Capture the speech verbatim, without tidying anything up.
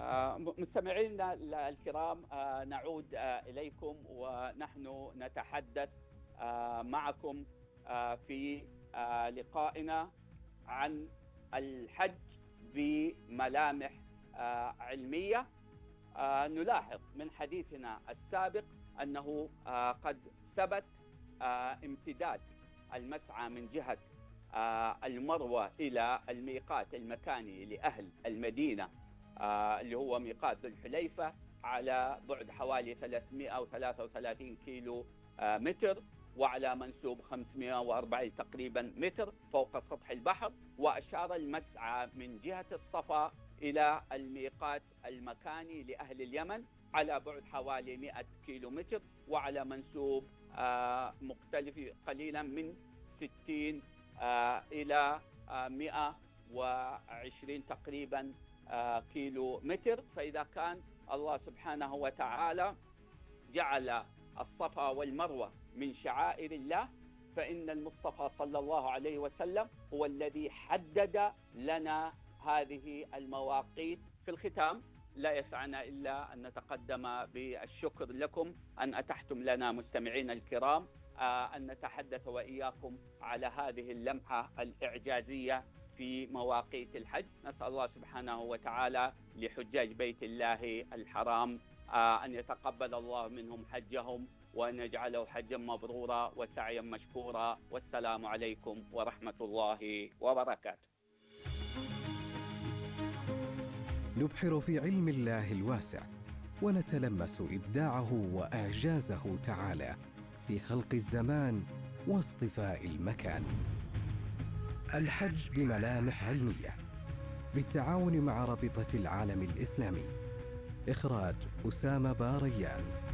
مستمعينا الكرام، نعود إليكم ونحن نتحدث معكم في لقائنا عن الحج بملامح علمية. نلاحظ من حديثنا السابق أنه قد ثبت امتداد المسعى من جهة المروة إلى الميقات المكاني لأهل المدينة اللي هو ميقات ذو الحليفة على بعد حوالي ثلاثمئة وثلاثة وثلاثين كيلو متر، وعلى منسوب خمسمئة وأربعين تقريبا متر فوق سطح البحر. وأشار المسعى من جهة الصفا إلى الميقات المكاني لأهل اليمن على بعد حوالي مئة كيلو متر، وعلى منسوب مختلف قليلا من ستين إلى مئة وعشرين تقريبا كيلو متر. فإذا كان الله سبحانه وتعالى جعل الصفا والمروة من شعائر الله، فإن المصطفى صلى الله عليه وسلم هو الذي حدد لنا هذه المواقيت. في الختام لا يسعنا إلا أن نتقدم بالشكر لكم أن أتحتم لنا مستمعين الكرام أن نتحدث وإياكم على هذه اللمحة الإعجازية في مواقيت الحج. نسأل الله سبحانه وتعالى لحجاج بيت الله الحرام أن يتقبل الله منهم حجهم وأن يجعله حجا مبرورا وسعيا مشكورا. والسلام عليكم ورحمة الله وبركاته. نبحر في علم الله الواسع ونتلمس إبداعه وإعجازه تعالى في خلق الزمان واصطفاء المكان. الحج بملامح علمية بالتعاون مع رابطة العالم الإسلامي. إخراج أسامة باريان.